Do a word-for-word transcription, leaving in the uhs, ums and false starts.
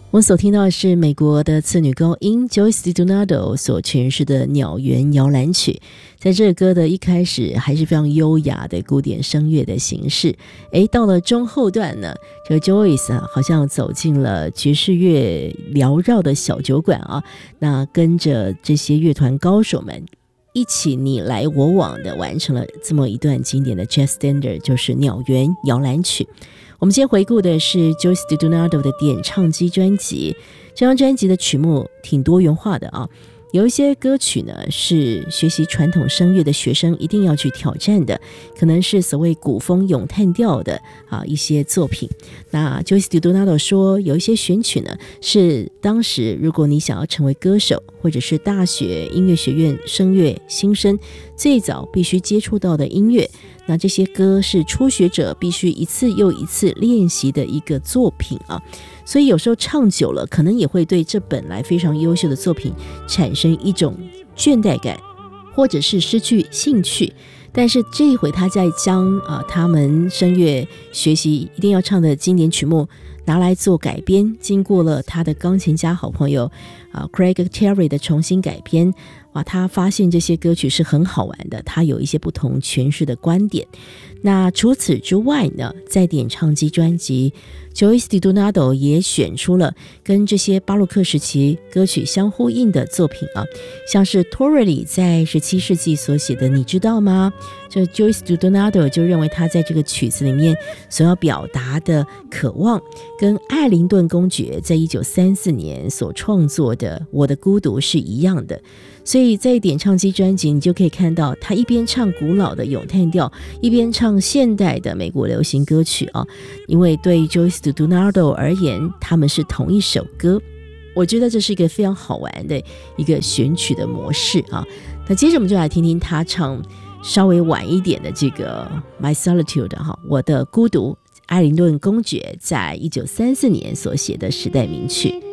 我所听到的是美国的次女高音 Joyce DiDonato 所诠释的鸟园摇篮曲。在这个歌的一开始还是非常优雅的古典声乐的形式，诶，到了中后段呢，这个 Joyce 啊，好像走进了爵士乐缭绕的小酒馆啊，那跟着这些乐团高手们一起你来我往的完成了这么一段经典的 Jazz Standard， 就是鸟园摇篮曲。我们今天回顾的是 Joyce DiDonato 的点唱机专辑，这张专辑的曲目挺多元化的啊，有一些歌曲呢是学习传统声乐的学生一定要去挑战的，可能是所谓古风咏叹调的啊一些作品。那 Joyce DiDonato 说，有一些选曲呢是当时如果你想要成为歌手，或者是大学音乐学院声乐新生最早必须接触到的音乐，那这些歌是初学者必须一次又一次练习的一个作品啊，所以有时候唱久了，可能也会对这本来非常优秀的作品产生一种倦怠感，或者是失去兴趣。但是这一回他在将啊他们声乐学习一定要唱的经典曲目拿来做改编，经过了他的钢琴家好朋友啊 Craig Terry 的重新改编，哇，他发现这些歌曲是很好玩的，他有一些不同诠释的观点。那除此之外呢，在点唱机专辑 Joyce DiDonato 也选出了跟这些巴洛克时期歌曲相呼应的作品啊，像是 Torelli 在十七世纪所写的你知道吗，这 Joyce DiDonato 就认为他在这个曲子里面所要表达的渴望，跟艾灵顿公爵在一九三四年所创作的我的孤独是一样的。所以在点唱机专辑你就可以看到他一边唱古老的咏叹调，一边唱现代的美国流行歌曲啊，因为对 Joyce DiDonato 而言他们是同一首歌，我觉得这是一个非常好玩的一个选曲的模式啊。那接着我们就来听听他唱稍微晚一点的这个 My Solitude 哈，我的孤独，艾灵顿公爵在一九三四年所写的时代名曲。